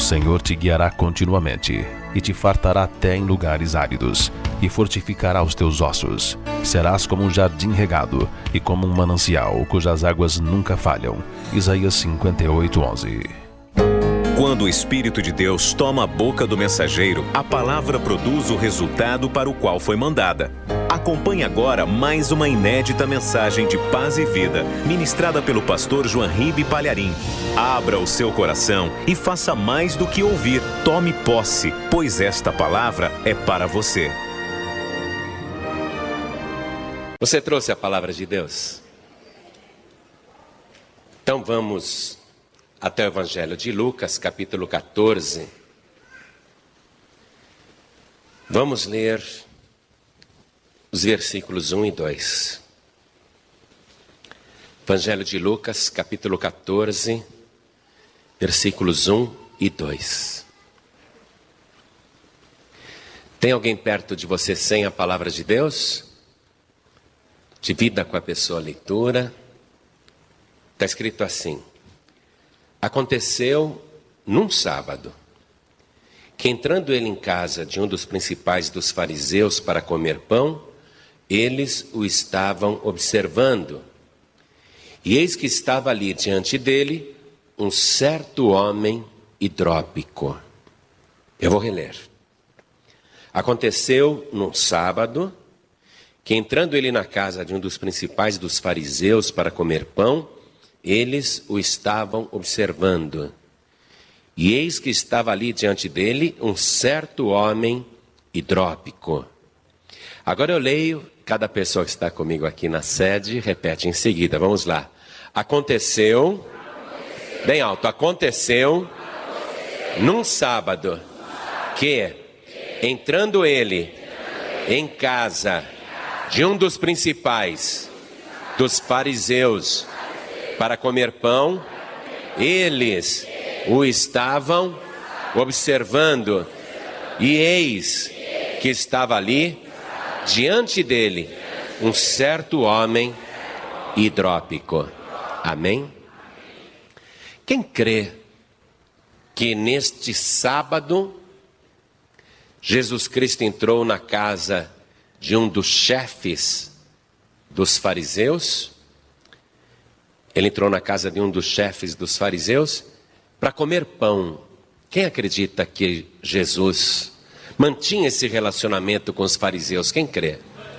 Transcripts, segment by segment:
Senhor te guiará continuamente, e te fartará até em lugares áridos, e fortificará os teus ossos. Serás como um jardim regado, e como um manancial, cujas águas nunca falham. Isaías 58:11. Quando o Espírito de Deus toma a boca do mensageiro, a palavra produz o resultado para o qual foi mandada. Acompanhe agora mais uma inédita mensagem de paz e vida, ministrada pelo pastor Joanribe Palharim. Abra o seu coração e faça mais do que ouvir. Tome posse, pois esta palavra é para você. Você trouxe a palavra de Deus? Então vamos até o Evangelho de Lucas, capítulo 14. Vamos ler os versículos 1 e 2. Evangelho de Lucas, capítulo 14, versículos 1 e 2. Tem alguém perto de você sem a palavra de Deus? Divida com a pessoa a leitura. Está escrito assim: aconteceu num sábado, que entrando ele em casa de um dos principais dos fariseus para comer pão, eles o estavam observando. E eis que estava ali diante dele um certo homem hidrópico. Eu vou reler. Aconteceu num sábado, que entrando ele na casa de um dos principais dos fariseus para comer pão, eles o estavam observando. E eis que estava ali diante dele um certo homem hidrópico. Agora eu leio, cada pessoa que está comigo aqui na sede, repete em seguida. Vamos lá. Aconteceu, bem alto, aconteceu num sábado, que entrando ele em casa de um dos principais dos fariseus para comer pão, eles o estavam observando, e eis que estava ali diante dele um certo homem hidrópico. Amém? Quem crê que neste sábado Jesus Cristo entrou na casa de um dos chefes dos fariseus? Ele entrou na casa de um dos chefes dos fariseus para comer pão. Quem acredita que Jesus mantinha esse relacionamento com os fariseus? Quem crê?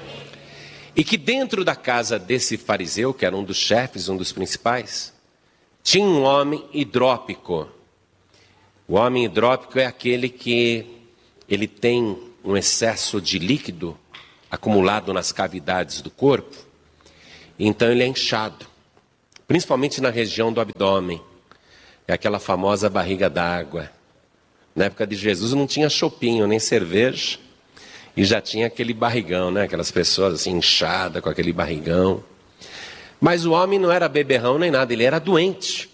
E que dentro da casa desse fariseu, que era um dos chefes, um dos principais, tinha um homem hidrópico. O homem hidrópico é aquele que ele tem um excesso de líquido acumulado nas cavidades do corpo, então ele é inchado, principalmente na região do abdômen. É aquela famosa barriga d'água. Na época de Jesus não tinha chopinho, nem cerveja, e já tinha aquele barrigão, né? Aquelas pessoas assim inchadas com aquele barrigão. Mas o homem não era beberrão nem nada, ele era doente.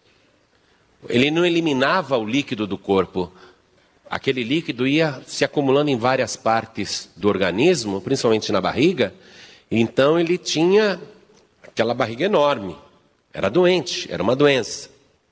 Ele não eliminava o líquido do corpo. Aquele líquido ia se acumulando em várias partes do organismo, principalmente na barriga. Então ele tinha aquela barriga enorme. Era doente, era uma doença.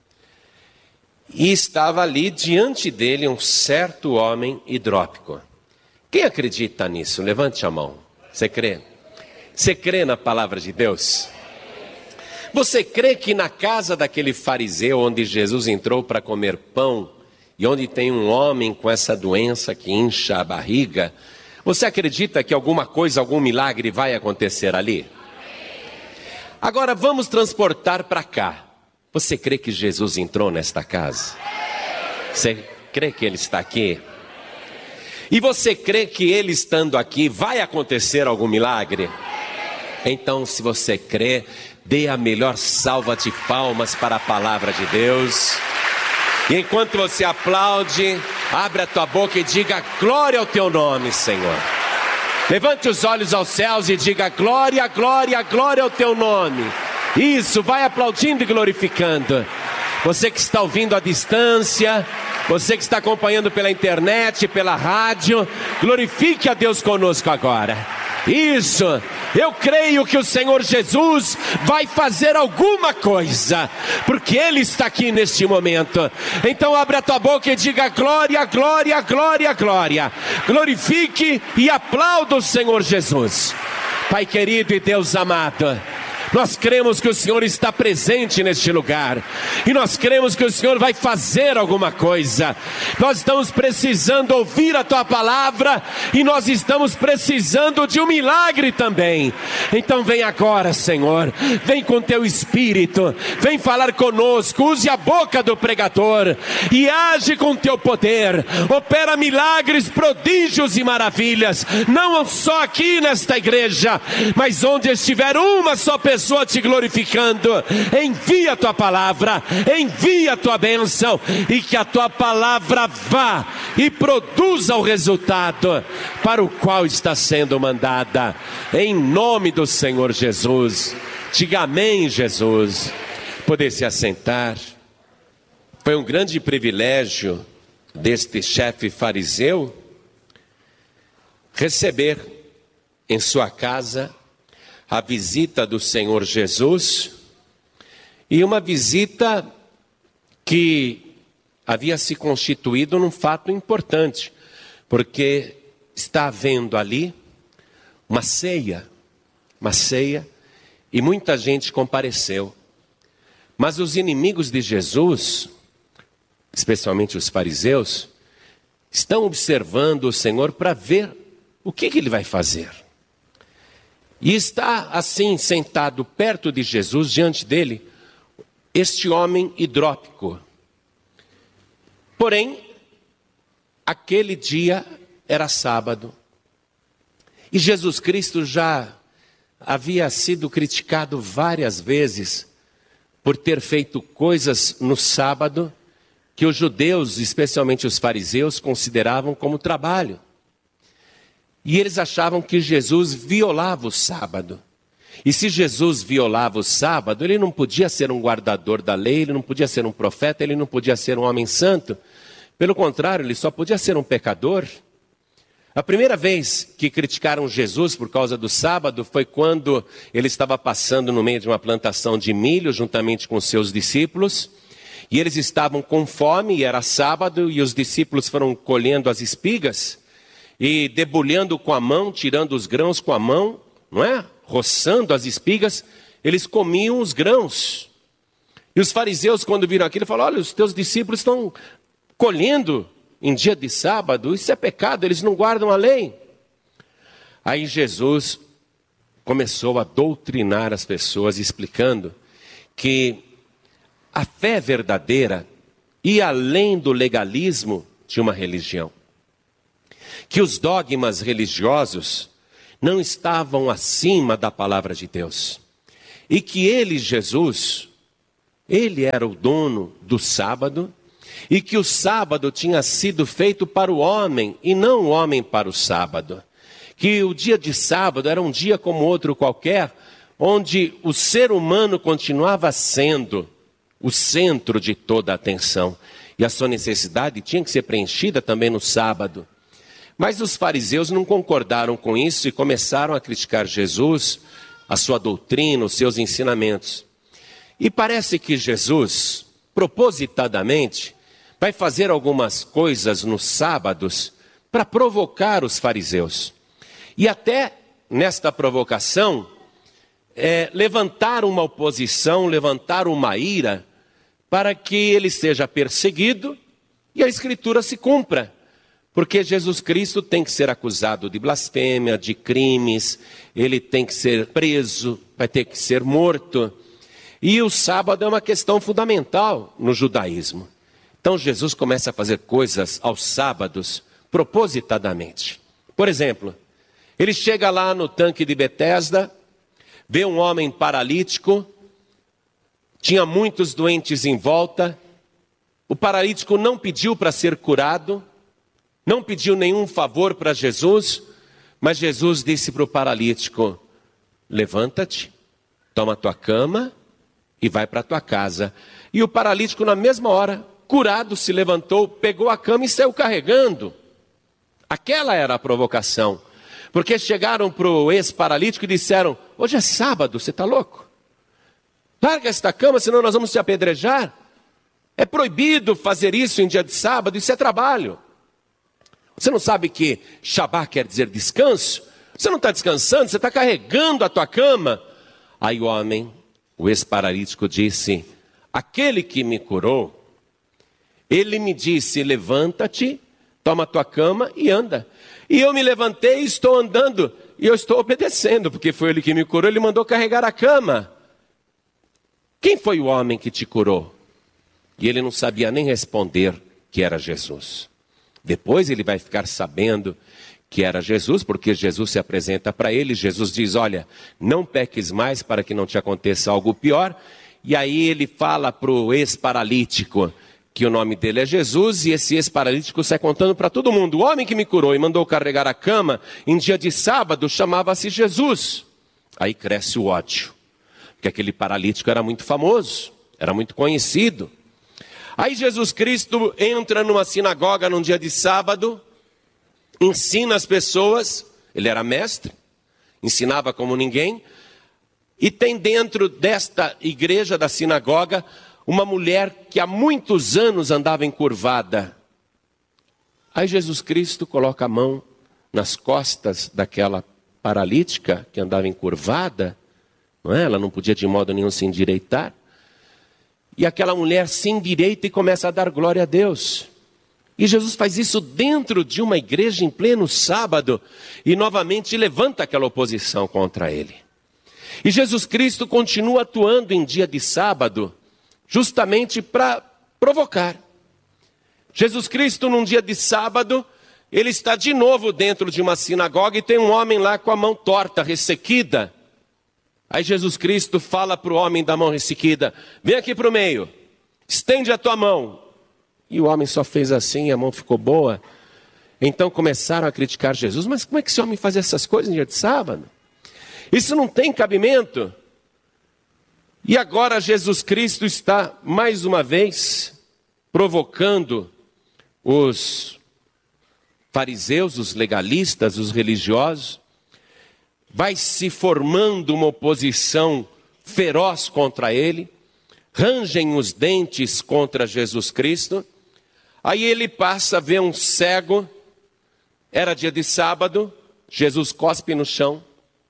E estava ali diante dele um certo homem hidrópico. Quem acredita nisso? Levante a mão. Você crê? Você crê na palavra de Deus? Você crê que na casa daquele fariseu onde Jesus entrou para comer pão, e onde tem um homem com essa doença que incha a barriga, você acredita que alguma coisa, algum milagre vai acontecer ali? Agora vamos transportar para cá. Você crê que Jesus entrou nesta casa? Você crê que ele está aqui? E você crê que ele estando aqui vai acontecer algum milagre? Então, se você crê, dê a melhor salva de palmas para a palavra de Deus. E enquanto você aplaude, abre a tua boca e diga glória ao teu nome, Senhor. Levante os olhos aos céus e diga glória, glória, glória ao teu nome. Isso, vai aplaudindo e glorificando. Você que está ouvindo à distância, você que está acompanhando pela internet, pela rádio, glorifique a Deus conosco agora. Isso, eu creio que o Senhor Jesus vai fazer alguma coisa, porque Ele está aqui neste momento. Então abre a tua boca e diga glória, glória, glória, glória. Glorifique e aplauda o Senhor Jesus. Pai querido e Deus amado, nós cremos que o Senhor está presente neste lugar, e nós cremos que o Senhor vai fazer alguma coisa. Nós estamos precisando ouvir a Tua palavra, e nós estamos precisando de um milagre também. Então vem agora, Senhor, vem com Teu Espírito, vem falar conosco, use a boca do pregador, e age com Teu poder, opera milagres, prodígios e maravilhas, não só aqui nesta igreja, mas onde estiver uma só pessoa te glorificando. Envia a Tua palavra, envia a Tua bênção, e que a Tua palavra vá e produza o resultado para o qual está sendo mandada, em nome do Senhor Jesus. Diga amém, Jesus. Poder se assentar. Foi um grande privilégio deste chefe fariseu receber em sua casa a visita do Senhor Jesus, e uma visita que havia se constituído num fato importante, porque está havendo ali uma ceia, e muita gente compareceu. Mas os inimigos de Jesus, especialmente os fariseus, estão observando o Senhor para ver o que Ele vai fazer. E está assim sentado perto de Jesus, diante dele, este homem hidrópico. Porém, aquele dia era sábado. E Jesus Cristo já havia sido criticado várias vezes por ter feito coisas no sábado que os judeus, especialmente os fariseus, consideravam como trabalho. E eles achavam que Jesus violava o sábado. E se Jesus violava o sábado, ele não podia ser um guardador da lei, ele não podia ser um profeta, ele não podia ser um homem santo. Pelo contrário, ele só podia ser um pecador. A primeira vez que criticaram Jesus por causa do sábado foi quando ele estava passando no meio de uma plantação de milho, juntamente com seus discípulos. E eles estavam com fome, e era sábado, e os discípulos foram colhendo as espigas e debulhando com a mão, tirando os grãos com a mão, não é? Roçando as espigas, eles comiam os grãos. E os fariseus, quando viram aquilo, falaram: olha, os teus discípulos estão colhendo em dia de sábado, isso é pecado, eles não guardam a lei. Aí Jesus começou a doutrinar as pessoas, explicando que a fé verdadeira ia além do legalismo de uma religião. Que os dogmas religiosos não estavam acima da palavra de Deus. E que ele, Jesus, ele era o dono do sábado, e que o sábado tinha sido feito para o homem, e não o homem para o sábado. Que o dia de sábado era um dia como outro qualquer, onde o ser humano continuava sendo o centro de toda a atenção. E a sua necessidade tinha que ser preenchida também no sábado. Mas os fariseus não concordaram com isso e começaram a criticar Jesus, a sua doutrina, os seus ensinamentos. E parece que Jesus, propositadamente, vai fazer algumas coisas nos sábados para provocar os fariseus. E até nesta provocação, levantar uma oposição, levantar uma ira, para que ele seja perseguido e a Escritura se cumpra. Porque Jesus Cristo tem que ser acusado de blasfêmia, de crimes, ele tem que ser preso, vai ter que ser morto. E o sábado é uma questão fundamental no judaísmo. Então Jesus começa a fazer coisas aos sábados, propositadamente. Por exemplo, ele chega lá no tanque de Betesda, vê um homem paralítico, tinha muitos doentes em volta, o paralítico não pediu para ser curado, não pediu nenhum favor para Jesus, mas Jesus disse para o paralítico: levanta-te, toma a tua cama e vai para a tua casa. E o paralítico, na mesma hora, curado, se levantou, pegou a cama e saiu carregando. Aquela era a provocação. Porque chegaram para o ex-paralítico e disseram: hoje é sábado, você está louco? Larga esta cama, senão nós vamos te apedrejar. É proibido fazer isso em dia de sábado, isso é trabalho. Você não sabe que Shabá quer dizer descanso? Você não está descansando, você está carregando a tua cama. Aí o homem, o ex-paralítico, disse: aquele que me curou, ele me disse: levanta-te, toma a tua cama e anda. E eu me levantei e estou andando, e eu estou obedecendo, porque foi ele que me curou, ele mandou carregar a cama. Quem foi o homem que te curou? E ele não sabia nem responder que era Jesus. Depois ele vai ficar sabendo que era Jesus, porque Jesus se apresenta para ele. Jesus diz: olha, não peques mais para que não te aconteça algo pior. E aí ele fala para o ex-paralítico que o nome dele é Jesus, e esse ex-paralítico sai contando para todo mundo: o homem que me curou e mandou carregar a cama em dia de sábado chamava-se Jesus. Aí cresce o ódio, porque aquele paralítico era muito famoso, era muito conhecido. Aí Jesus Cristo entra numa sinagoga num dia de sábado, ensina as pessoas, ele era mestre, ensinava como ninguém, e tem dentro desta igreja, da sinagoga, uma mulher que há muitos anos andava encurvada. Aí Jesus Cristo coloca a mão nas costas daquela paralítica que andava encurvada, não é? Ela não podia de modo nenhum se endireitar. E aquela mulher se endireita e começa a dar glória a Deus. E Jesus faz isso dentro de uma igreja em pleno sábado, e novamente levanta aquela oposição contra ele. E Jesus Cristo continua atuando em dia de sábado, justamente para provocar. Jesus Cristo, num dia de sábado, ele está de novo dentro de uma sinagoga e tem um homem lá com a mão torta, ressequida. Aí Jesus Cristo fala para o homem da mão ressequida: vem aqui para o meio, estende a tua mão. E o homem só fez assim e a mão ficou boa. Então começaram a criticar Jesus: mas como é que esse homem faz essas coisas no dia de sábado? Isso não tem cabimento. E agora Jesus Cristo está mais uma vez provocando os fariseus, os legalistas, os religiosos. Vai se formando uma oposição feroz contra ele, rangem os dentes contra Jesus Cristo. Aí ele passa a ver um cego, era dia de sábado, Jesus cospe no chão,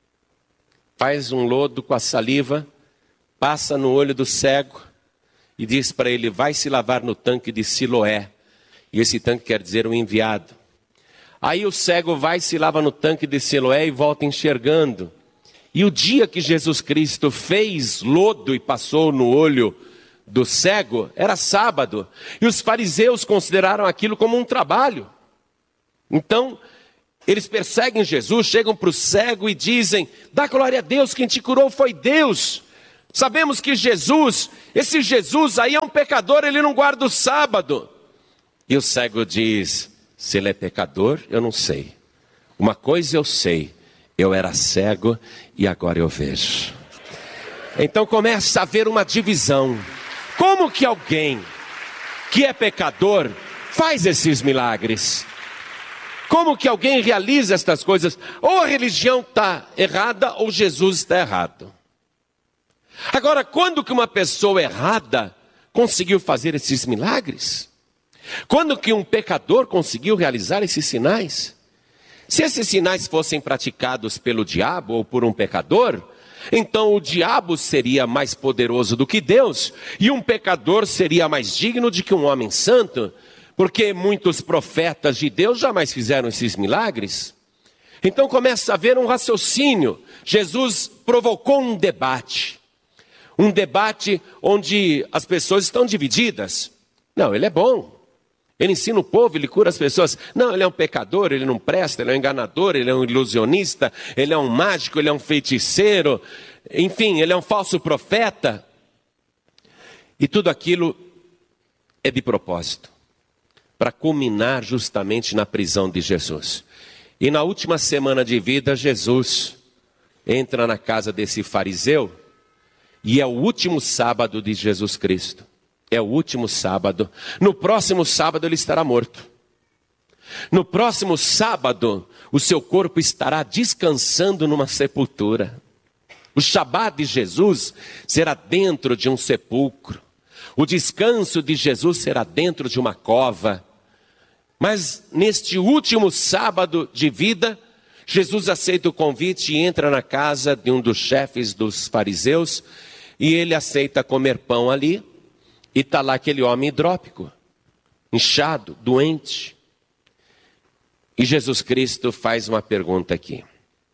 faz um lodo com a saliva, passa no olho do cego e diz para ele: vai se lavar no tanque de Siloé. E esse tanque quer dizer o enviado. Aí o cego vai, se lava no tanque de Siloé e volta enxergando. E o dia que Jesus Cristo fez lodo e passou no olho do cego, era sábado. E os fariseus consideraram aquilo como um trabalho. Então, eles perseguem Jesus, chegam para o cego e dizem: dá glória a Deus, quem te curou foi Deus. Sabemos que esse Jesus aí é um pecador, ele não guarda o sábado. E o cego diz: se ele é pecador, eu não sei. Uma coisa eu sei, eu era cego e agora eu vejo. Então começa a haver uma divisão. Como que alguém que é pecador faz esses milagres? Como que alguém realiza estas coisas? Ou a religião está errada ou Jesus está errado. Agora, quando que uma pessoa errada conseguiu fazer esses milagres? Quando que um pecador conseguiu realizar esses sinais? Se esses sinais fossem praticados pelo diabo ou por um pecador, então o diabo seria mais poderoso do que Deus, e um pecador seria mais digno de que um homem santo, porque muitos profetas de Deus jamais fizeram esses milagres. Então começa a haver um raciocínio. Jesus provocou um debate onde as pessoas estão divididas. Não, ele é bom. Ele ensina o povo, ele cura as pessoas. Não, ele é um pecador, ele não presta, ele é um enganador, ele é um ilusionista, ele é um mágico, ele é um feiticeiro. Enfim, ele é um falso profeta. E tudo aquilo é de propósito, para culminar justamente na prisão de Jesus. E na última semana de vida, Jesus entra na casa desse fariseu, e é o último sábado de Jesus Cristo. É o último sábado. No próximo sábado ele estará morto. No próximo sábado, o seu corpo estará descansando numa sepultura. O Shabat de Jesus será dentro de um sepulcro. O descanso de Jesus será dentro de uma cova. Mas neste último sábado de vida, Jesus aceita o convite e entra na casa de um dos chefes dos fariseus, e ele aceita comer pão ali, e está lá aquele homem hidrópico, inchado, doente. E Jesus Cristo faz uma pergunta aqui.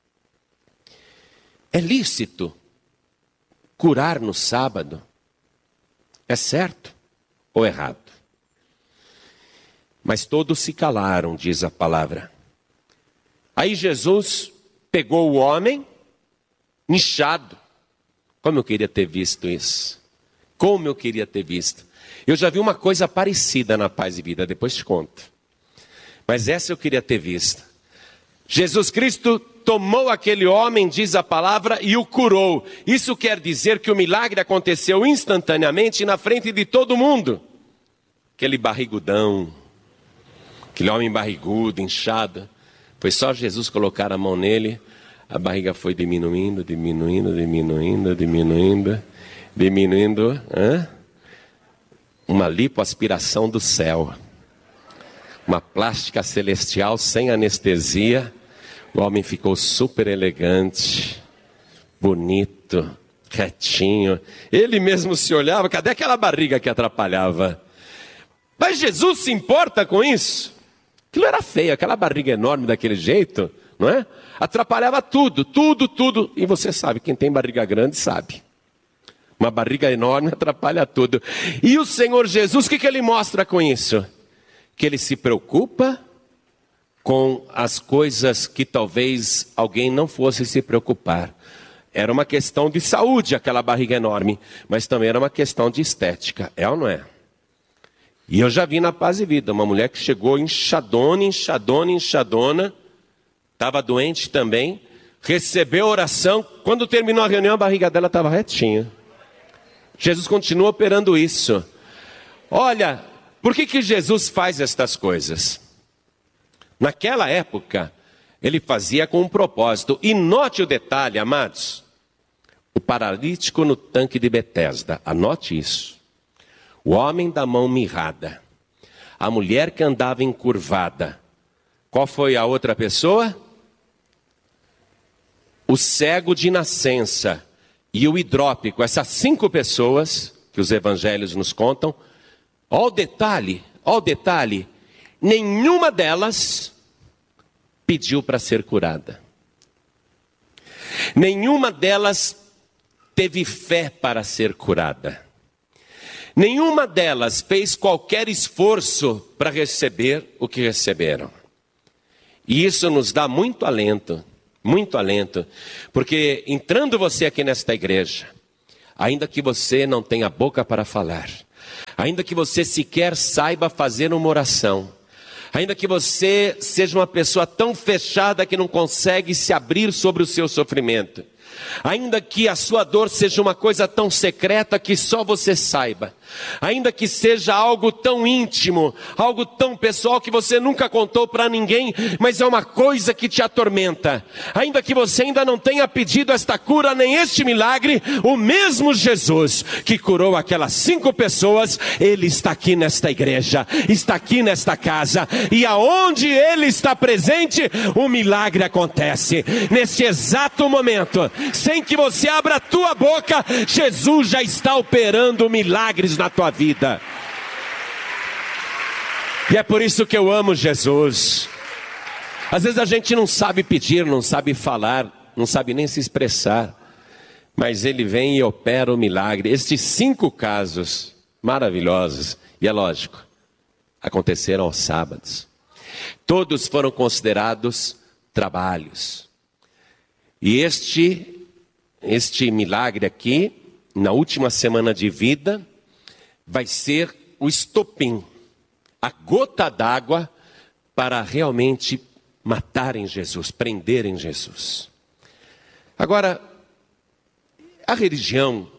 É lícito curar no sábado? É certo ou errado? Mas todos se calaram, diz a palavra. Aí Jesus pegou o homem inchado. Como eu queria ter visto isso. Como eu queria ter visto. Eu já vi uma coisa parecida na Paz e Vida, depois te conto. Mas essa eu queria ter visto. Jesus Cristo tomou aquele homem, diz a palavra, e o curou. Isso quer dizer que o milagre aconteceu instantaneamente na frente de todo mundo. Aquele barrigudão, aquele homem barrigudo, inchado. Foi só Jesus colocar a mão nele, a barriga foi diminuindo. Uma lipoaspiração do céu. Uma plástica celestial sem anestesia. O homem ficou super elegante, bonito, retinho. Ele mesmo se olhava, cadê aquela barriga que atrapalhava? Mas Jesus se importa com isso? Aquilo era feio, aquela barriga enorme daquele jeito, não é? Atrapalhava tudo. E você sabe, quem tem barriga grande sabe. Uma barriga enorme atrapalha tudo. E o Senhor Jesus, o que ele mostra com isso? Que ele se preocupa com as coisas que talvez alguém não fosse se preocupar. Era uma questão de saúde, aquela barriga enorme, mas também era uma questão de estética, é ou não é? E eu já vi na Paz e Vida, uma mulher que chegou inchadona, estava doente também, recebeu oração, quando terminou a reunião a barriga dela estava retinha. Jesus continua operando isso. Olha, por que Jesus faz estas coisas? Naquela época, ele fazia com um propósito. E note o detalhe, amados. O paralítico no tanque de Betesda. Anote isso. O homem da mão mirrada. A mulher que andava encurvada. Qual foi a outra pessoa? O cego de nascença. E o hidrópico. Essas 5 pessoas que os evangelhos nos contam. Olha o detalhe. Nenhuma delas pediu para ser curada. Nenhuma delas teve fé para ser curada. Nenhuma delas fez qualquer esforço para receber o que receberam. E isso nos dá muito alento, porque entrando você aqui nesta igreja, ainda que você não tenha boca para falar, ainda que você sequer saiba fazer uma oração, ainda que você seja uma pessoa tão fechada que não consegue se abrir sobre o seu sofrimento, ainda que a sua dor seja uma coisa tão secreta que só você saiba, ainda que seja algo tão íntimo, algo tão pessoal que você nunca contou para ninguém, mas é uma coisa que te atormenta, ainda que você ainda não tenha pedido esta cura nem este milagre, o mesmo Jesus que curou aquelas 5 pessoas, ele está aqui nesta igreja, está aqui nesta casa, e aonde ele está presente, o milagre acontece. Neste exato momento, sem que você abra a tua boca, Jesus já está operando milagres na tua vida. E é por isso que eu amo Jesus. Às vezes a gente não sabe pedir, não sabe falar, não sabe nem se expressar, mas ele vem e opera o milagre. Estes 5 casos maravilhosos, e é lógico, aconteceram aos sábados. Todos foram considerados trabalhos. E este milagre aqui, na última semana de vida, vai ser o estopim, a gota d'água para realmente matarem Jesus, prenderem Jesus. Agora, a religião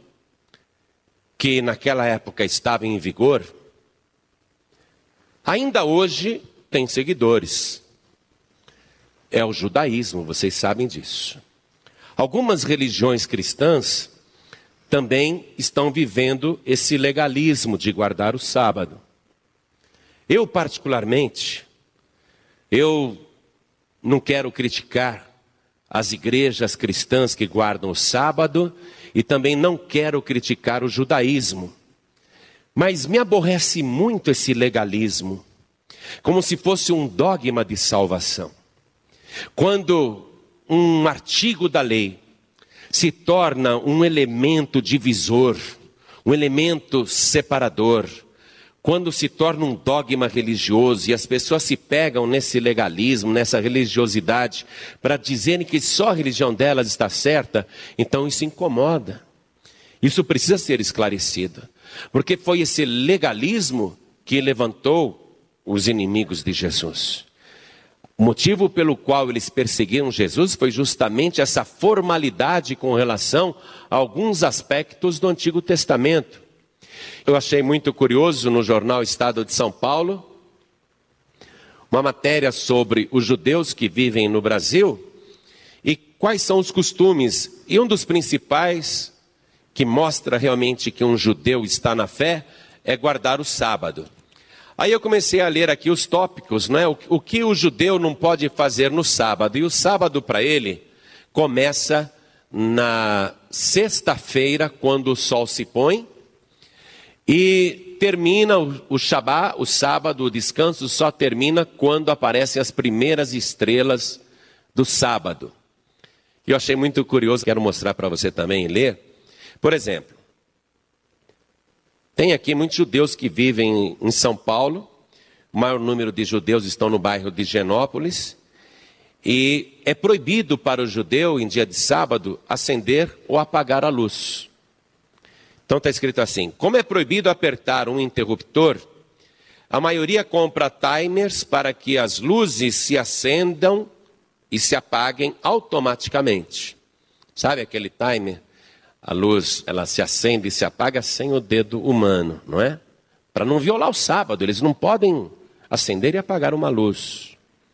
que naquela época estava em vigor, ainda hoje tem seguidores. É o judaísmo, vocês sabem disso. Algumas religiões cristãs também estão vivendo esse legalismo de guardar o sábado. Eu, particularmente, eu não quero criticar as igrejas cristãs que guardam o sábado e também não quero criticar o judaísmo. Mas me aborrece muito esse legalismo, como se fosse um dogma de salvação. Quando um artigo da lei se torna um elemento divisor, um elemento separador, quando se torna um dogma religioso e as pessoas se pegam nesse legalismo, nessa religiosidade, para dizerem que só a religião delas está certa, então isso incomoda. Isso precisa ser esclarecido, porque foi esse legalismo que levantou os inimigos de Jesus. O motivo pelo qual eles perseguiram Jesus foi justamente essa formalidade com relação a alguns aspectos do Antigo Testamento. Eu achei muito curioso no jornal Estado de São Paulo, uma matéria sobre os judeus que vivem no Brasil e quais são os costumes. E um dos principais, que mostra realmente que um judeu está na fé, é guardar o sábado. Aí eu comecei a ler aqui os tópicos, né? O que o judeu não pode fazer no sábado. E o sábado para ele começa na sexta-feira, quando o sol se põe, e termina o Shabá, o sábado, o descanso só termina quando aparecem as primeiras estrelas do sábado. E eu achei muito curioso, quero mostrar para você também ler. Por exemplo, tem aqui muitos judeus que vivem em São Paulo, o maior número de judeus estão no bairro de Higienópolis, e é proibido para o judeu, em dia de sábado, acender ou apagar a luz. Então está escrito assim: como é proibido apertar um interruptor, a maioria compra timers para que as luzes se acendam e se apaguem automaticamente. Sabe aquele timer? A luz, ela se acende e se apaga sem o dedo humano, não é? Para não violar o sábado, eles não podem acender e apagar uma luz.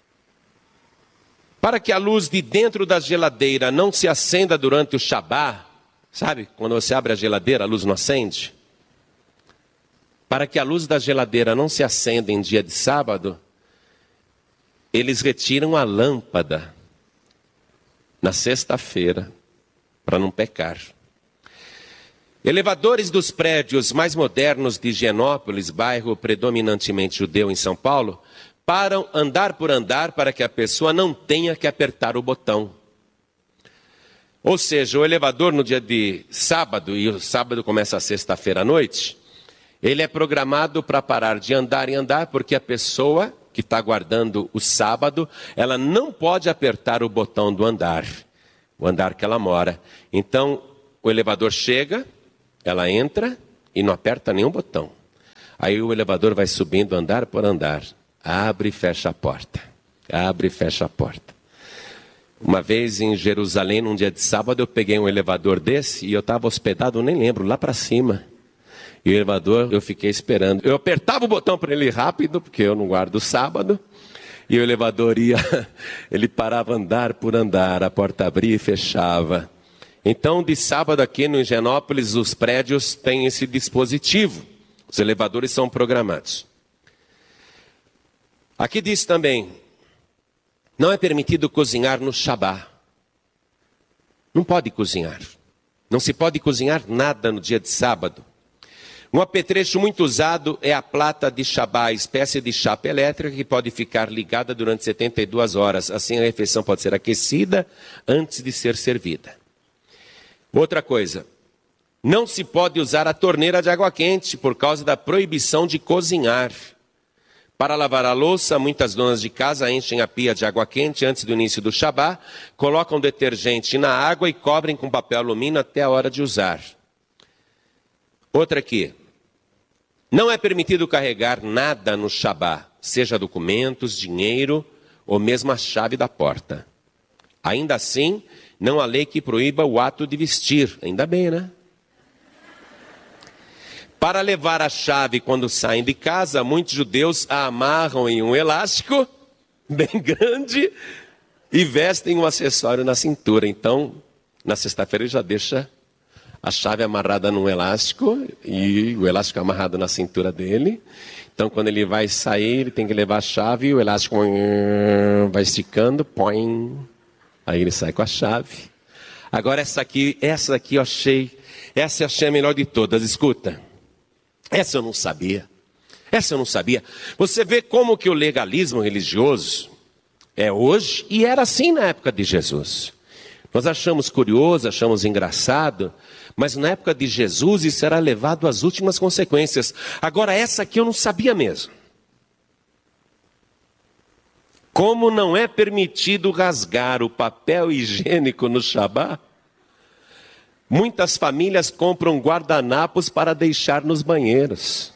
Para que a luz de dentro da geladeira não se acenda durante o Shabá, sabe? Quando você abre a geladeira, a luz não acende. Para que a luz da geladeira não se acenda em dia de sábado, eles retiram a lâmpada na sexta-feira, para não pecar. Elevadores dos prédios mais modernos de Higienópolis, bairro predominantemente judeu em São Paulo, param andar por andar para que a pessoa não tenha que apertar o botão. Ou seja, o elevador no dia de sábado, e o sábado começa a sexta-feira à noite, ele é programado para parar de andar e andar, porque a pessoa que está guardando o sábado, ela não pode apertar o botão do andar, o andar que ela mora. Então, o elevador chega, ela entra e não aperta nenhum botão. Aí o elevador vai subindo andar por andar. Abre e fecha a porta. Abre e fecha a porta. Uma vez em Jerusalém, num dia de sábado, eu peguei um elevador desse e eu estava hospedado, nem lembro, lá para cima. E o elevador, eu fiquei esperando. Eu apertava o botão para ele ir rápido, porque eu não guardo o sábado. E o elevador ia, ele parava andar por andar, a porta abria e fechava. Então, de sábado aqui no Higienópolis, os prédios têm esse dispositivo. Os elevadores são programados. Aqui diz também, não é permitido cozinhar no Shabá. Não pode cozinhar. Não se pode cozinhar nada no dia de sábado. Um apetrecho muito usado é a plata de Shabá, espécie de chapa elétrica que pode ficar ligada durante 72 horas. Assim a refeição pode ser aquecida antes de ser servida. Outra coisa, não se pode usar a torneira de água quente por causa da proibição de cozinhar. Para lavar a louça, muitas donas de casa enchem a pia de água quente antes do início do Shabá, colocam detergente na água e cobrem com papel alumínio até a hora de usar. Outra aqui, não é permitido carregar nada no Shabá, seja documentos, dinheiro ou mesmo a chave da porta. Ainda assim, não há lei que proíba o ato de vestir. Ainda bem, né? Para levar a chave quando saem de casa, muitos judeus a amarram em um elástico bem grande e vestem um acessório na cintura. Então, na sexta-feira ele já deixa a chave amarrada num elástico e o elástico amarrado na cintura dele. Então, quando ele vai sair, ele tem que levar a chave e o elástico vai esticando, põe. Aí ele sai com a chave. Agora essa aqui eu achei a melhor de todas. Escuta, essa eu não sabia. Você vê como que o legalismo religioso é hoje e era assim na época de Jesus. Nós achamos curioso, achamos engraçado, mas na época de Jesus isso era levado às últimas consequências. Agora essa aqui eu não sabia mesmo. Como não é permitido rasgar o papel higiênico no Shabá, muitas famílias compram guardanapos para deixar nos banheiros.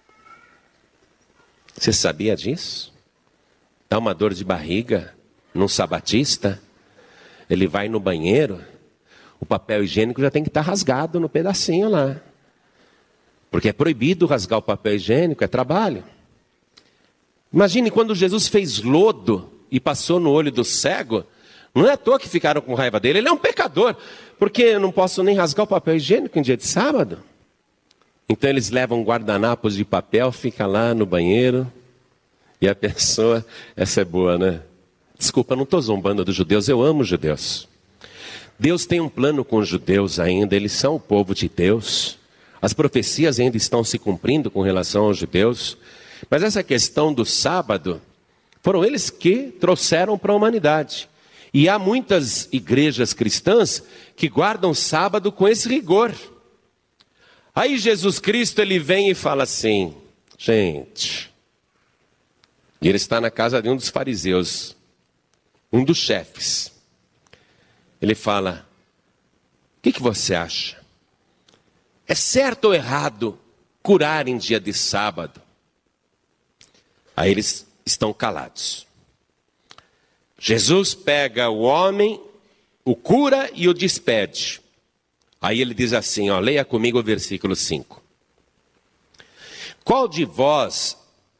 Você sabia disso? Dá uma dor de barriga num sabatista, ele vai no banheiro, o papel higiênico já tem que estar rasgado no pedacinho lá. Porque é proibido rasgar o papel higiênico, é trabalho. Imagine quando Jesus fez lodo e passou no olho do cego, não é à toa que ficaram com raiva dele, ele é um pecador, porque eu não posso nem rasgar o papel higiênico em dia de sábado. Então eles levam guardanapos de papel, fica lá no banheiro, e a pessoa, essa é boa, né? Desculpa, não estou zombando dos judeus, eu amo os judeus. Deus tem um plano com os judeus ainda, eles são o povo de Deus. As profecias ainda estão se cumprindo com relação aos judeus. Mas essa questão do sábado, foram eles que trouxeram para a humanidade. E há muitas igrejas cristãs que guardam o sábado com esse rigor. Aí Jesus Cristo, ele vem e fala assim, gente, e ele está na casa de um dos fariseus, um dos chefes. Ele fala, o que você acha? É certo ou errado curar em dia de sábado? Aí eles estão calados. Jesus pega o homem, o cura e o despede. Aí ele diz assim, leia comigo o versículo 5. Qual de vós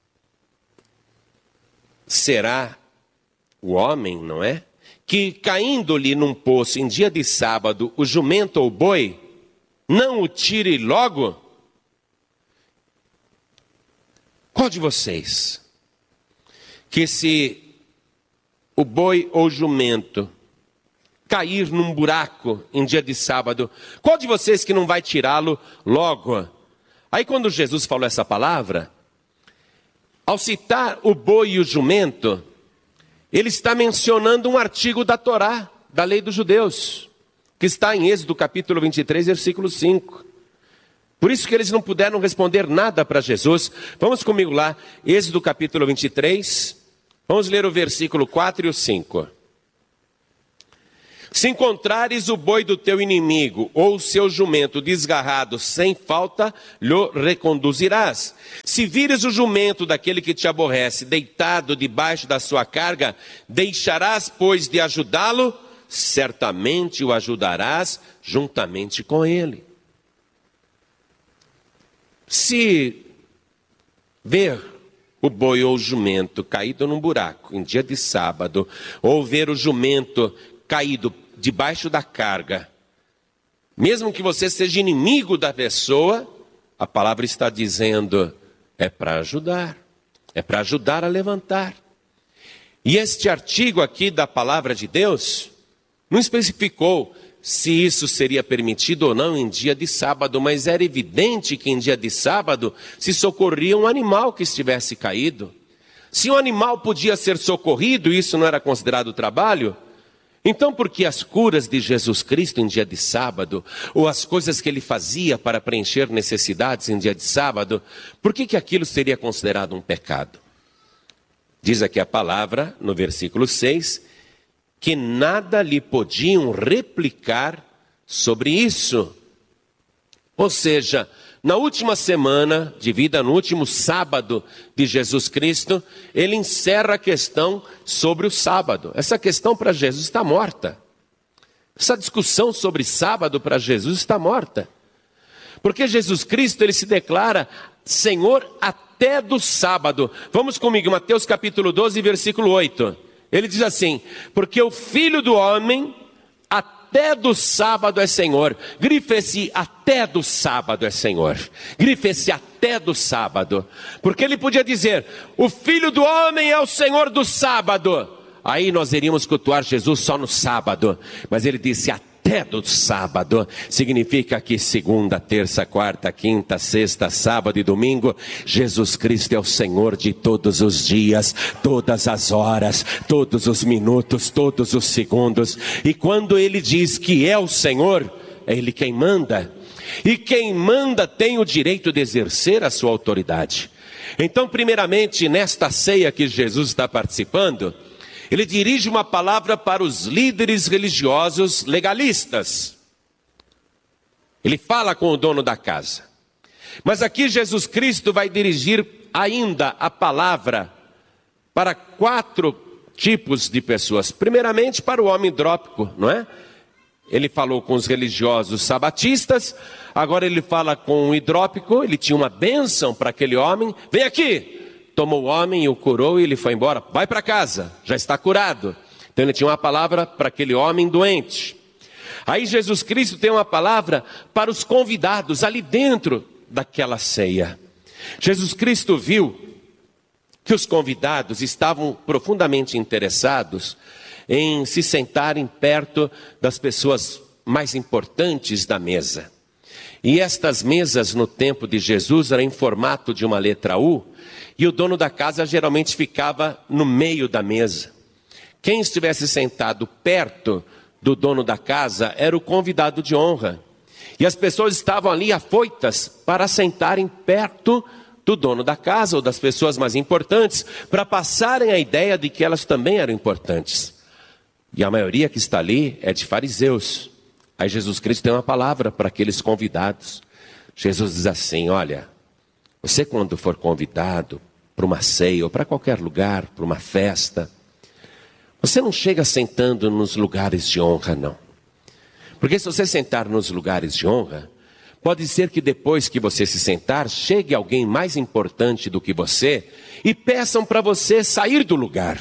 será o homem, não é? Que caindo-lhe num poço em dia de sábado, o jumento ou o boi, não o tire logo? Qual de vocês? Que se o boi ou jumento cair num buraco em dia de sábado, qual de vocês que não vai tirá-lo logo? Aí quando Jesus falou essa palavra, ao citar o boi e o jumento, ele está mencionando um artigo da Torá, da lei dos judeus, que está em Êxodo capítulo 23, versículo 5. Por isso que eles não puderam responder nada para Jesus. Vamos comigo lá, Êxodo capítulo 23, vamos ler o versículo 4 e o 5. Se encontrares o boi do teu inimigo, ou o seu jumento desgarrado sem falta, lhe reconduzirás. Se vires o jumento daquele que te aborrece, deitado debaixo da sua carga, deixarás, pois, de ajudá-lo, certamente o ajudarás juntamente com ele. Se ver o boi ou o jumento caído num buraco em dia de sábado, ou ver o jumento caído debaixo da carga, mesmo que você seja inimigo da pessoa, a palavra está dizendo, é para ajudar a levantar. E este artigo aqui da palavra de Deus, não especificou se isso seria permitido ou não em dia de sábado, mas era evidente que em dia de sábado se socorria um animal que estivesse caído. Se um animal podia ser socorrido, isso não era considerado trabalho, então por que as curas de Jesus Cristo em dia de sábado, ou as coisas que ele fazia para preencher necessidades em dia de sábado, por que aquilo seria considerado um pecado? Diz aqui a palavra, no versículo 6, que nada lhe podiam replicar sobre isso. Ou seja, na última semana de vida, no último sábado de Jesus Cristo, ele encerra a questão sobre o sábado. Essa questão para Jesus está morta. Essa discussão sobre sábado para Jesus está morta. Porque Jesus Cristo, ele se declara Senhor até do sábado. Vamos comigo, Mateus capítulo 12, versículo 8. Ele diz assim: porque o Filho do Homem até do sábado é Senhor. Grife-se até do sábado é Senhor. Grife-se até do sábado. Porque ele podia dizer, o Filho do Homem é o Senhor do sábado. Aí nós iríamos cultuar Jesus só no sábado. Mas ele disse até do sábado. Significa que segunda, terça, quarta, quinta, sexta, sábado e domingo, Jesus Cristo é o Senhor de todos os dias, todas as horas, todos os minutos, todos os segundos. E quando ele diz que é o Senhor, é ele quem manda. E quem manda tem o direito de exercer a sua autoridade. Então, primeiramente, nesta ceia que Jesus está participando, ele dirige uma palavra para os líderes religiosos legalistas. Ele fala com o dono da casa. Mas aqui Jesus Cristo vai dirigir ainda a palavra para 4 tipos de pessoas. Primeiramente para o homem hidrópico, não é? Ele falou com os religiosos sabatistas, agora ele fala com o hidrópico, ele tinha uma bênção para aquele homem. Vem aqui! Tomou o homem e o curou e ele foi embora. Vai para casa, já está curado. Então ele tinha uma palavra para aquele homem doente. Aí Jesus Cristo tem uma palavra para os convidados ali dentro daquela ceia. Jesus Cristo viu que os convidados estavam profundamente interessados em se sentarem perto das pessoas mais importantes da mesa. E estas mesas no tempo de Jesus eram em formato de uma letra U, e o dono da casa geralmente ficava no meio da mesa. Quem estivesse sentado perto do dono da casa era o convidado de honra. E as pessoas estavam ali afoitas para sentarem perto do dono da casa ou das pessoas mais importantes, para passarem a ideia de que elas também eram importantes. E a maioria que está ali é de fariseus. Aí Jesus Cristo tem uma palavra para aqueles convidados. Jesus diz assim: olha, você quando for convidado para uma ceia ou para qualquer lugar, para uma festa, você não chega sentando nos lugares de honra, não. Porque se você sentar nos lugares de honra, pode ser que depois que você se sentar, chegue alguém mais importante do que você e peçam para você sair do lugar.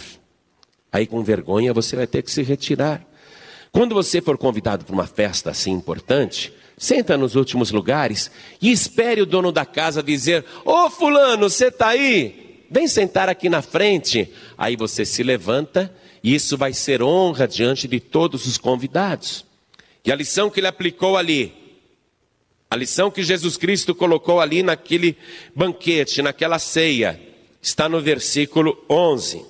Aí com vergonha você vai ter que se retirar. Quando você for convidado para uma festa assim importante, senta nos últimos lugares e espere o dono da casa dizer: ô fulano, você está aí? Vem sentar aqui na frente. Aí você se levanta e isso vai ser honra diante de todos os convidados. E a lição que ele aplicou ali, a lição que Jesus Cristo colocou ali naquele banquete, naquela ceia, está no versículo 11.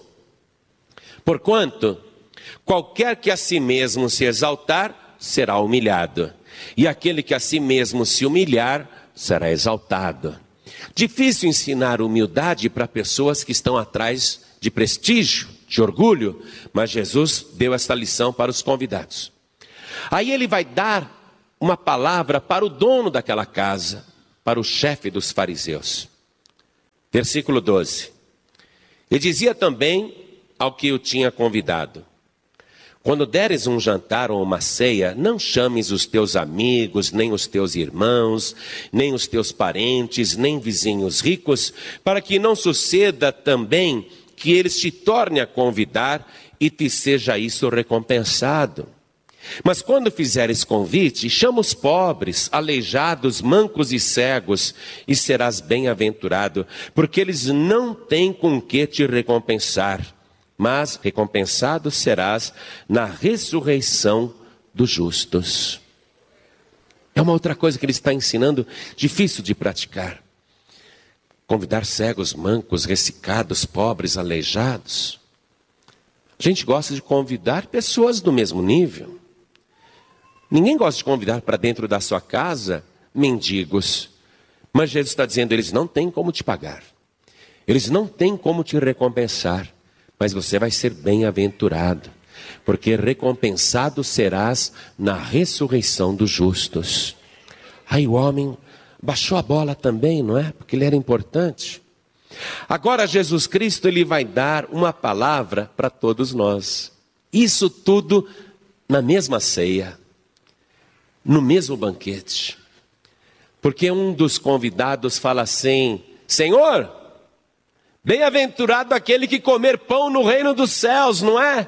Porquanto, qualquer que a si mesmo se exaltar, será humilhado. E aquele que a si mesmo se humilhar, será exaltado. Difícil ensinar humildade para pessoas que estão atrás de prestígio, de orgulho, mas Jesus deu esta lição para os convidados. Aí ele vai dar uma palavra para o dono daquela casa, para o chefe dos fariseus. Versículo 12. Ele dizia também ao que o tinha convidado: quando deres um jantar ou uma ceia, não chames os teus amigos, nem os teus irmãos, nem os teus parentes, nem vizinhos ricos, para que não suceda também que eles te tornem a convidar e te seja isso recompensado. Mas quando fizeres convite, chama os pobres, aleijados, mancos e cegos, e serás bem-aventurado, porque eles não têm com que te recompensar. Mas recompensado serás na ressurreição dos justos. É uma outra coisa que ele está ensinando, difícil de praticar. Convidar cegos, mancos, ressecados, pobres, aleijados. A gente gosta de convidar pessoas do mesmo nível. Ninguém gosta de convidar para dentro da sua casa mendigos. Mas Jesus está dizendo, eles não têm como te pagar. Eles não têm como te recompensar. Mas você vai ser bem-aventurado, porque recompensado serás na ressurreição dos justos. Aí o homem baixou a bola também, não é? Porque ele era importante. Agora Jesus Cristo, ele vai dar uma palavra para todos nós. Isso tudo na mesma ceia, no mesmo banquete. Porque um dos convidados fala assim: Senhor, bem-aventurado aquele que comer pão no reino dos céus, não é?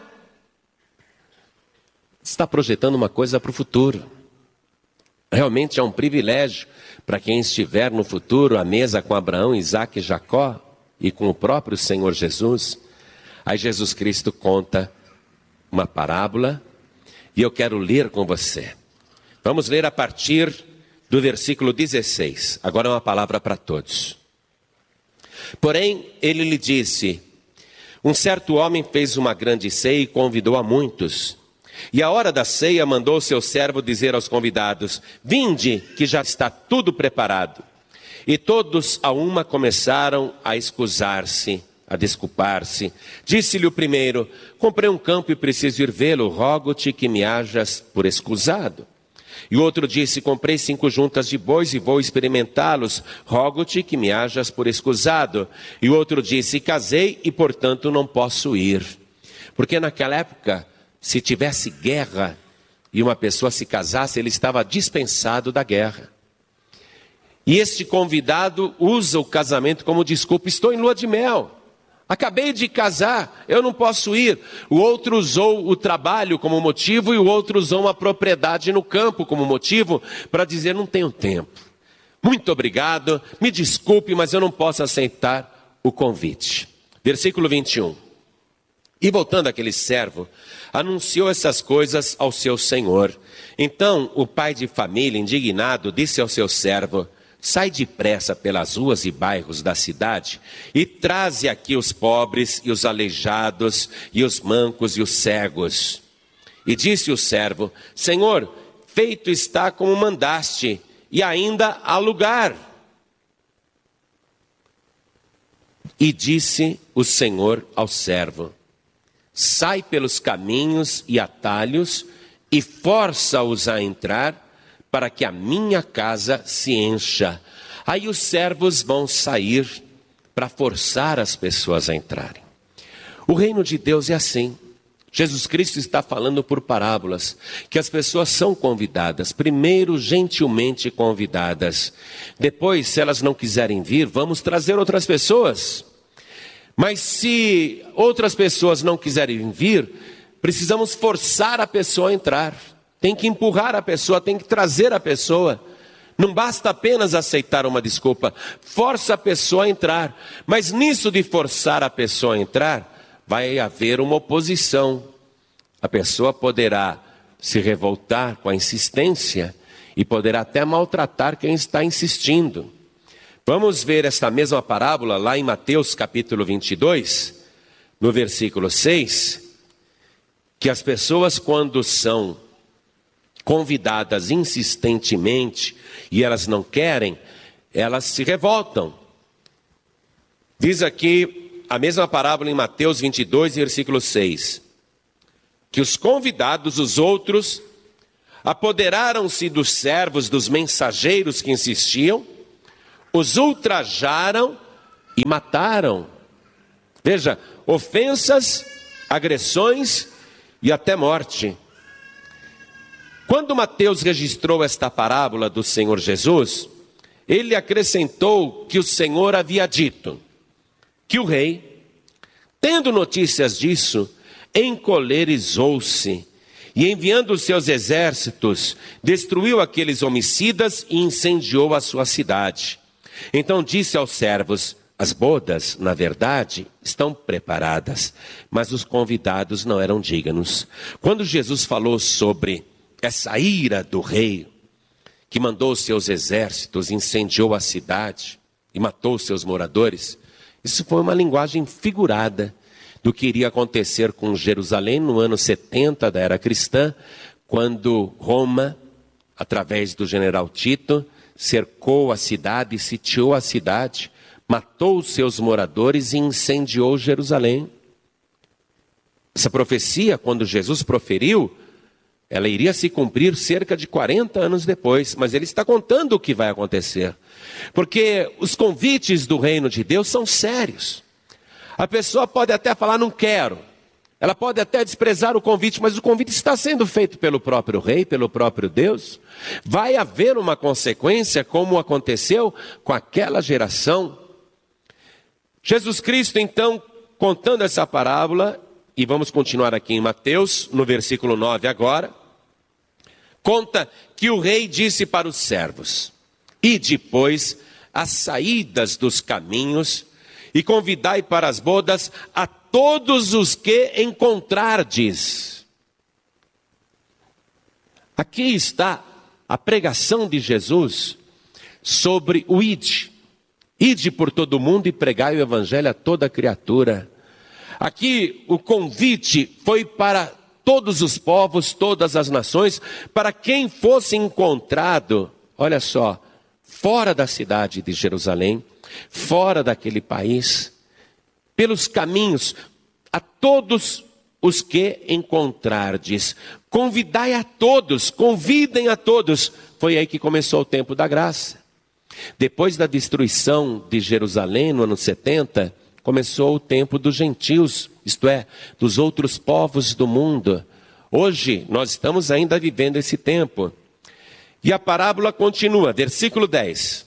Está projetando uma coisa para o futuro. Realmente é um privilégio para quem estiver no futuro à mesa com Abraão, Isaque e Jacó e com o próprio Senhor Jesus. Aí Jesus Cristo conta uma parábola e eu quero ler com você. Vamos ler a partir do versículo 16. Agora é uma palavra para todos. Porém, ele lhe disse: um certo homem fez uma grande ceia e convidou a muitos. E à hora da ceia mandou seu servo dizer aos convidados: vinde, que já está tudo preparado. E todos a uma começaram a escusar-se, a desculpar-se. Disse-lhe o primeiro: comprei um campo e preciso ir vê-lo, rogo-te que me hajas por escusado. E o outro disse: comprei 5 juntas de bois e vou experimentá-los, rogo-te que me hajas por escusado. E o outro disse: casei e portanto não posso ir. Porque naquela época, se tivesse guerra e uma pessoa se casasse, ele estava dispensado da guerra. E este convidado usa o casamento como desculpa: estou em lua de mel, acabei de casar, eu não posso ir. O outro usou o trabalho como motivo e o outro usou uma propriedade no campo como motivo para dizer: não tenho tempo. Muito obrigado, me desculpe, mas eu não posso aceitar o convite. Versículo 21. E voltando aquele servo, anunciou essas coisas ao seu senhor. Então o pai de família, indignado, disse ao seu servo: sai depressa pelas ruas e bairros da cidade e traze aqui os pobres e os aleijados e os mancos e os cegos. E disse o servo: Senhor, feito está como mandaste, e ainda há lugar. E disse o Senhor ao servo: sai pelos caminhos e atalhos e força-os a entrar, para que a minha casa se encha. Aí os servos vão sair para forçar as pessoas a entrarem. O reino de Deus é assim. Jesus Cristo está falando por parábolas, que as pessoas são convidadas, primeiro gentilmente convidadas. Depois, se elas não quiserem vir, vamos trazer outras pessoas. Mas se outras pessoas não quiserem vir, precisamos forçar a pessoa a entrar. Tem que empurrar a pessoa, tem que trazer a pessoa. Não basta apenas aceitar uma desculpa, força a pessoa a entrar. Mas nisso de forçar a pessoa a entrar, vai haver uma oposição. A pessoa poderá se revoltar com a insistência e poderá até maltratar quem está insistindo. Vamos ver esta mesma parábola lá em Mateus capítulo 22, no versículo 6, que as pessoas, quando são convidadas insistentemente e elas não querem, elas se revoltam. Diz aqui a mesma parábola em Mateus 22, versículo 6, que os convidados, os outros, apoderaram-se dos servos, dos mensageiros que insistiam, os ultrajaram e mataram. Veja, ofensas, agressões e até morte. Quando Mateus registrou esta parábola do Senhor Jesus, ele acrescentou que o Senhor havia dito que o rei, tendo notícias disso, encolerizou-se e, enviando os seus exércitos, destruiu aqueles homicidas e incendiou a sua cidade. Então disse aos servos: as bodas, na verdade, estão preparadas, mas os convidados não eram dignos. Quando Jesus falou sobre essa ira do rei, que mandou os seus exércitos, incendiou a cidade e matou os seus moradores, isso foi uma linguagem figurada do que iria acontecer com Jerusalém no ano 70 da era cristã, quando Roma, através do general Tito, cercou a cidade, sitiou a cidade, matou os seus moradores e incendiou Jerusalém. Essa profecia, quando Jesus proferiu, ela iria se cumprir cerca de 40 anos depois, mas ele está contando o que vai acontecer. Porque os convites do reino de Deus são sérios. A pessoa pode até falar: não quero, Ela pode até desprezar o convite, mas o convite está sendo feito pelo próprio rei, pelo próprio Deus. Vai haver uma consequência, como aconteceu com aquela geração. Jesus Cristo, então, contando essa parábola, e vamos continuar aqui em Mateus, no versículo 9 agora, conta que o rei disse para os servos: ide, pois, às saídas dos caminhos, e convidai para as bodas a todos os que encontrardes. Aqui está a pregação de Jesus sobre o ide. Ide por todo o mundo e pregai o evangelho a toda criatura. Aqui o convite foi para todos os povos, todas as nações, para quem fosse encontrado, olha só, fora da cidade de Jerusalém, fora daquele país, pelos caminhos, a todos os que encontrardes. Convidai a todos, convidem a todos. Foi aí que começou o tempo da graça. Depois da destruição de Jerusalém, no ano 70, começou o tempo dos gentios, isto é, dos outros povos do mundo. Hoje, nós estamos ainda vivendo esse tempo. E a parábola continua, versículo 10.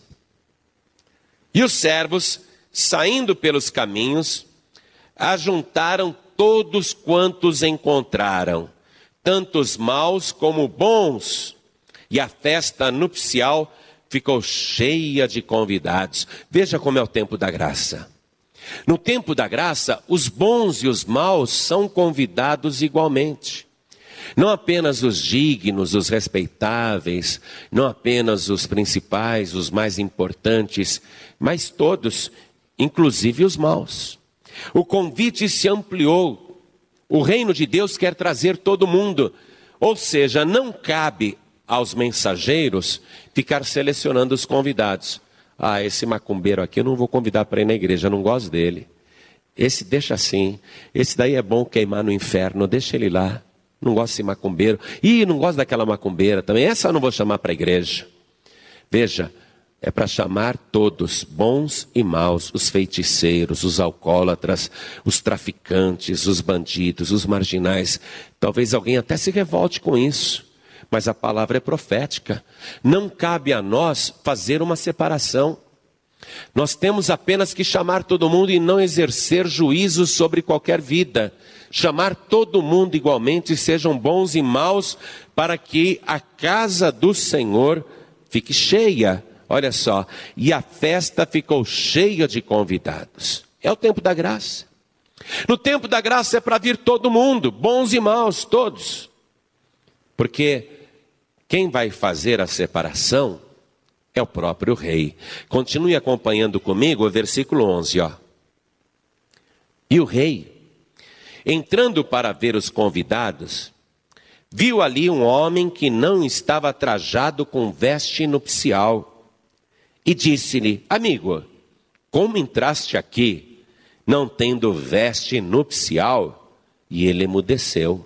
E os servos, saindo pelos caminhos, ajuntaram todos quantos encontraram, tanto os maus como bons, e a festa nupcial ficou cheia de convidados. Veja como é o tempo da graça. No tempo da graça, os bons e os maus são convidados igualmente. Não apenas os dignos, os respeitáveis, não apenas os principais, os mais importantes, mas todos, inclusive os maus. O convite se ampliou. O reino de Deus quer trazer todo mundo. Ou seja, não cabe aos mensageiros ficar selecionando os convidados. Ah, esse macumbeiro aqui eu não vou convidar para ir na igreja, eu não gosto dele. Esse deixa assim, esse daí é bom queimar no inferno, deixa ele lá. Não gosto desse macumbeiro. Ih, não gosto daquela macumbeira também, essa eu não vou chamar para a igreja. Veja, é para chamar todos, bons e maus, os feiticeiros, os alcoólatras, os traficantes, os bandidos, os marginais. Talvez alguém até se revolte com isso, mas a palavra é profética. Não cabe a nós fazer uma separação. Nós temos apenas que chamar todo mundo e não exercer juízo sobre qualquer vida. Chamar todo mundo igualmente, sejam bons e maus, para que a casa do Senhor fique cheia. Olha só, e a festa ficou cheia de convidados. É o tempo da graça. No tempo da graça é para vir todo mundo, bons e maus, todos. Porque quem vai fazer a separação é o próprio rei. Continue acompanhando comigo o versículo 11, ó. E o rei, entrando para ver os convidados, viu ali um homem que não estava trajado com veste nupcial. E disse-lhe: amigo, como entraste aqui, não tendo veste nupcial? E ele emudeceu.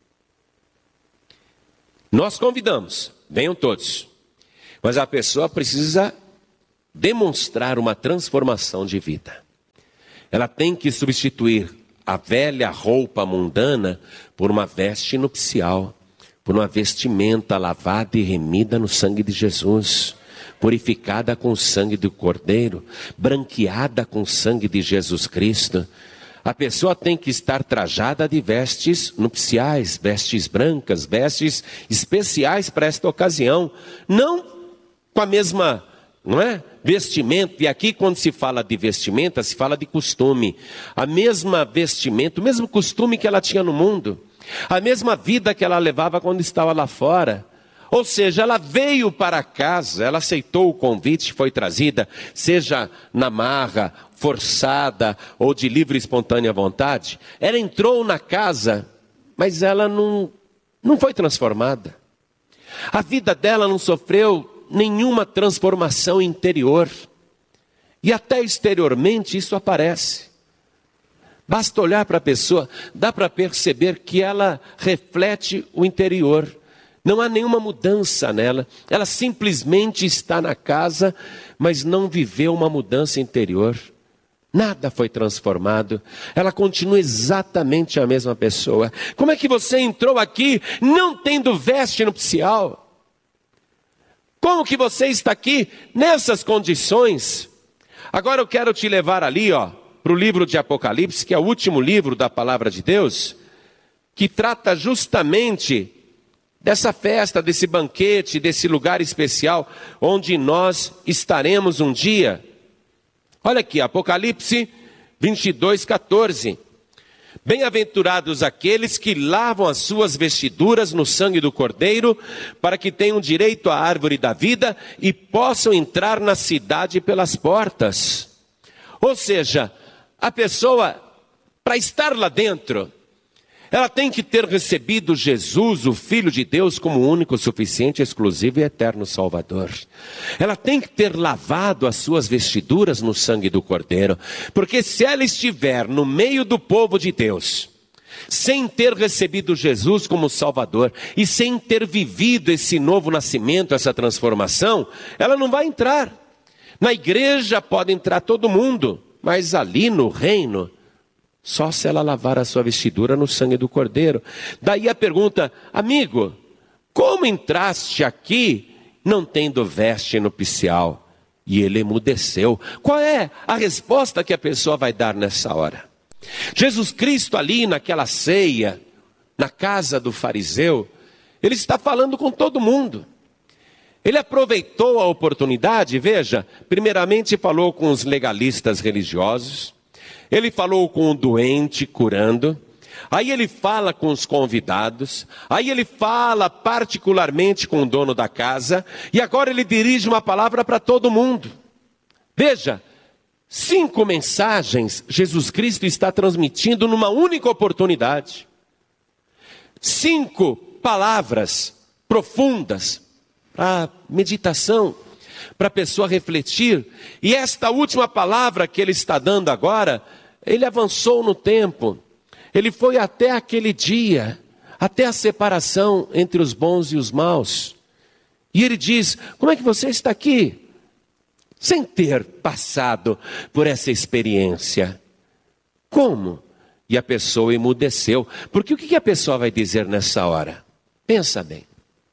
Nós convidamos, venham todos. Mas a pessoa precisa demonstrar uma transformação de vida. Ela tem que substituir a velha roupa mundana por uma veste nupcial, por uma vestimenta lavada e remida no sangue de Jesus, purificada com o sangue do Cordeiro, branqueada com o sangue de Jesus Cristo. A pessoa tem que estar trajada de vestes nupciais, vestes brancas, vestes especiais para esta ocasião, não com a mesma, não é? Vestimenta. E aqui quando se fala de vestimenta, se fala de costume. A mesma vestimenta, o mesmo costume que ela tinha no mundo, a mesma vida que ela levava quando estava lá fora. Ou seja, ela veio para casa, ela aceitou o convite, foi trazida, seja na marra, forçada ou de livre e espontânea vontade. Ela entrou na casa, mas ela não foi transformada. A vida dela não sofreu nenhuma transformação interior. E até exteriormente isso aparece. Basta olhar para a pessoa, dá para perceber que ela reflete o interior. Não há nenhuma mudança nela. Ela simplesmente está na casa, mas não viveu uma mudança interior. Nada foi transformado. Ela continua exatamente a mesma pessoa. Como é que você entrou aqui não tendo veste nupcial? Como que você está aqui nessas condições? Agora eu quero te levar ali, para o livro de Apocalipse, que é o último livro da palavra de Deus, que trata justamente dessa festa, desse banquete, desse lugar especial, onde nós estaremos um dia. Olha aqui, Apocalipse 22:14. Bem-aventurados aqueles que lavam as suas vestiduras no sangue do Cordeiro, para que tenham direito à árvore da vida e possam entrar na cidade pelas portas. Ou seja, a pessoa, para estar lá dentro, ela tem que ter recebido Jesus, o Filho de Deus, como único, suficiente, exclusivo e eterno Salvador. Ela tem que ter lavado as suas vestiduras no sangue do Cordeiro. Porque se ela estiver no meio do povo de Deus, sem ter recebido Jesus como Salvador, e sem ter vivido esse novo nascimento, essa transformação, ela não vai entrar. Na igreja pode entrar todo mundo, mas ali no reino, só se ela lavar a sua vestidura no sangue do Cordeiro. Daí a pergunta: amigo, como entraste aqui não tendo veste nupcial? E ele emudeceu. Qual é a resposta que a pessoa vai dar nessa hora? Jesus Cristo ali naquela ceia, na casa do fariseu, ele está falando com todo mundo. Ele aproveitou a oportunidade, veja, primeiramente falou com os legalistas religiosos. Ele falou com o doente, curando. Aí ele fala com os convidados. Aí ele fala particularmente com o dono da casa. E agora ele dirige uma palavra para todo mundo. Veja, 5 mensagens Jesus Cristo está transmitindo numa única oportunidade. 5 palavras profundas para meditação, para a pessoa refletir. E esta última palavra que ele está dando agora, ele avançou no tempo. Ele foi até aquele dia, até a separação entre os bons e os maus. E ele diz: como é que você está aqui sem ter passado por essa experiência? Como? E a pessoa emudeceu. Porque o que a pessoa vai dizer nessa hora? Pensa bem.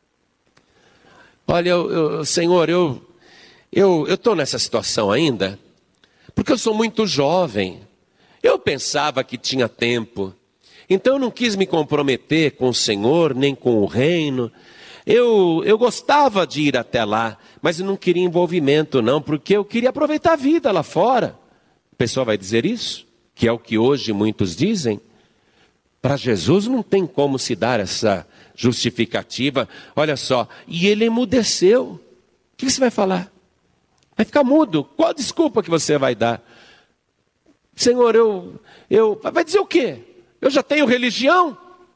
Olha, Senhor, eu estou nessa situação ainda, porque eu sou muito jovem. Eu pensava que tinha tempo, então eu não quis me comprometer com o Senhor, nem com o reino. Eu gostava de ir até lá, mas eu não queria envolvimento não, porque eu queria aproveitar a vida lá fora. A pessoa vai dizer isso, que é o que hoje muitos dizem. Para Jesus não tem como se dar essa justificativa. Olha só, e ele emudeceu. O que você vai falar? Vai ficar mudo. Qual a desculpa que você vai dar? Senhor, vai dizer o quê? Eu já tenho religião?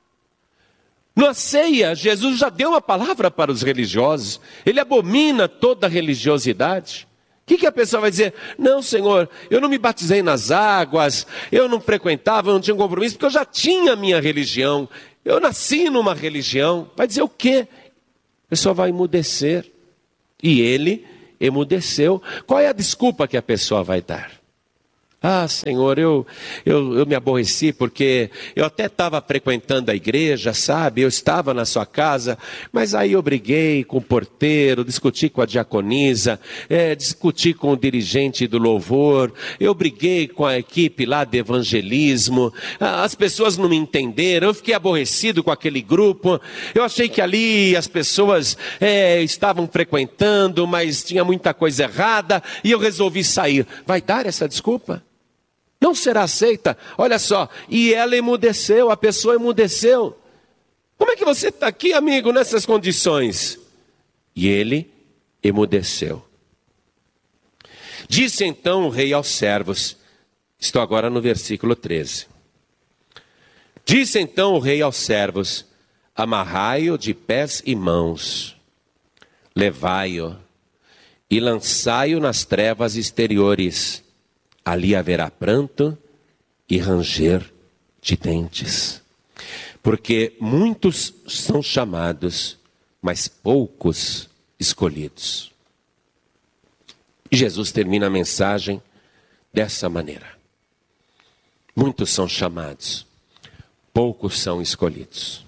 Na ceia, Jesus já deu uma palavra para os religiosos. Ele abomina toda a religiosidade. O que a pessoa vai dizer? Não, Senhor, eu não me batizei nas águas, eu não frequentava, eu não tinha compromisso, porque eu já tinha a minha religião. Eu nasci numa religião. Vai dizer o quê? A pessoa vai emudecer. E ele emudeceu. Qual é a desculpa que a pessoa vai dar? Ah, Senhor, eu me aborreci porque eu até estava frequentando a igreja, sabe? Eu estava na sua casa, mas aí eu briguei com o porteiro, discuti com a diaconisa, discuti com o dirigente do louvor, eu briguei com a equipe lá de evangelismo, as pessoas não me entenderam, eu fiquei aborrecido com aquele grupo, eu achei que ali as pessoas estavam frequentando, mas tinha muita coisa errada e eu resolvi sair. Vai dar essa desculpa? Não será aceita. Olha só, e ela emudeceu, a pessoa emudeceu. Como é que você está aqui, amigo, nessas condições? E ele emudeceu. Disse então o rei aos servos, estou agora no versículo 13. Disse então o rei aos servos, amarrai-o de pés e mãos, levai-o e lançai-o nas trevas exteriores. Ali haverá pranto e ranger de dentes. Porque muitos são chamados, mas poucos escolhidos. E Jesus termina a mensagem dessa maneira. Muitos são chamados, poucos são escolhidos.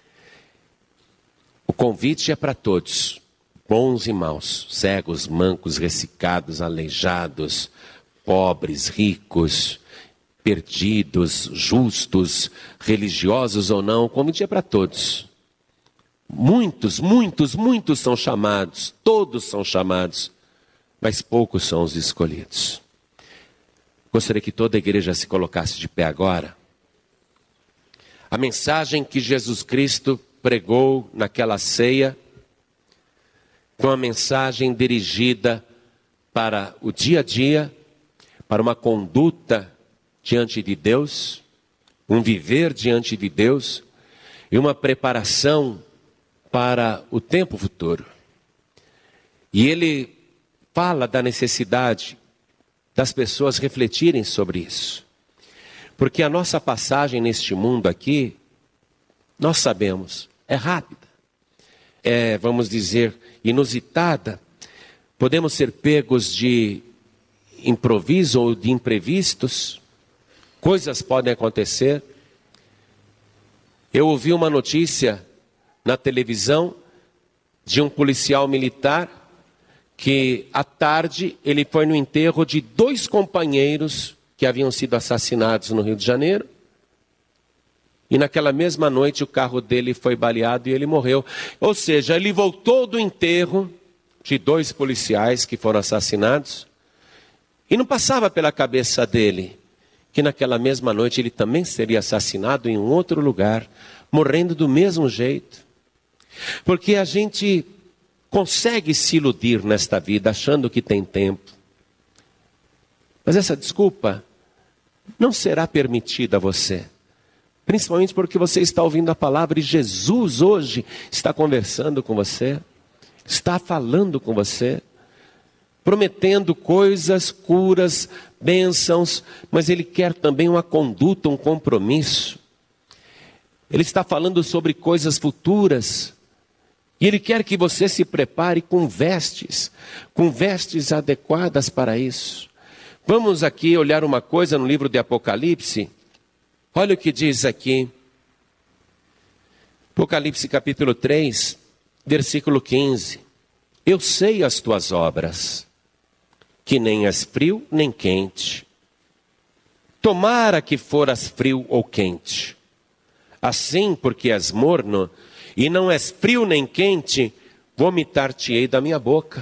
O convite é para todos, bons e maus, cegos, mancos, ressecados, aleijados, pobres, ricos, perdidos, justos, religiosos ou não. O convite é para todos. Muitos são chamados, todos são chamados, mas poucos são os escolhidos. Gostaria que toda a igreja se colocasse de pé agora. A mensagem que Jesus Cristo pregou naquela ceia foi uma mensagem dirigida para o dia a dia, para uma conduta diante de Deus, um viver diante de Deus e uma preparação para o tempo futuro. E ele fala da necessidade das pessoas refletirem sobre isso. Porque a nossa passagem neste mundo aqui, nós sabemos, é rápida. É, vamos dizer, inusitada. Podemos ser pegos de improviso ou de imprevistos. Coisas podem acontecer. Eu ouvi uma notícia na televisão de um policial militar que à tarde ele foi no enterro de 2 companheiros que haviam sido assassinados no Rio de Janeiro. E naquela mesma noite o carro dele foi baleado e ele morreu. Ou seja, ele voltou do enterro de 2 policiais que foram assassinados. E não passava pela cabeça dele que naquela mesma noite ele também seria assassinado em um outro lugar, morrendo do mesmo jeito. Porque a gente consegue se iludir nesta vida achando que tem tempo. Mas essa desculpa não será permitida a você. Principalmente porque você está ouvindo a palavra e Jesus hoje está conversando com você, está falando com você, prometendo coisas, curas, bênçãos, mas Ele quer também uma conduta, um compromisso. Ele está falando sobre coisas futuras e Ele quer que você se prepare com vestes adequadas para isso. Vamos aqui olhar uma coisa no livro de Apocalipse. Olha o que diz aqui. Apocalipse capítulo 3, versículo 15. Eu sei as tuas obras, que nem és frio nem quente. Tomara que foras frio ou quente. Assim, porque és morno e não és frio nem quente, vomitar-te-ei da minha boca.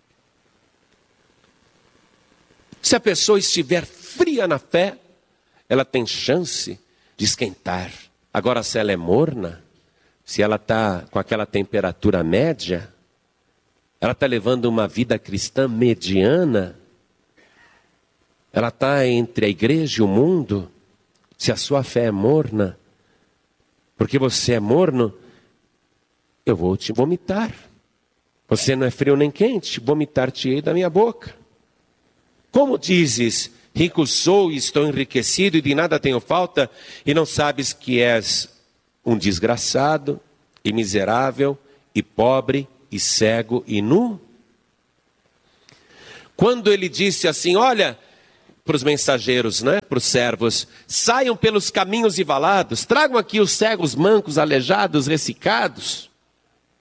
Se a pessoa estiver fria na fé, ela tem chance de esquentar. Agora, se ela é morna, se ela está com aquela temperatura média, ela está levando uma vida cristã mediana, ela está entre a igreja e o mundo, se a sua fé é morna, porque você é morno, eu vou te vomitar. Você não é frio nem quente, vomitar-te-ei da minha boca. Como dizes, rico sou e estou enriquecido e de nada tenho falta, e não sabes que és um desgraçado e miserável e pobre e cego e nu? Quando ele disse assim, olha, para os mensageiros, né, para os servos, saiam pelos caminhos e valados, tragam aqui os cegos, mancos, aleijados, ressecados.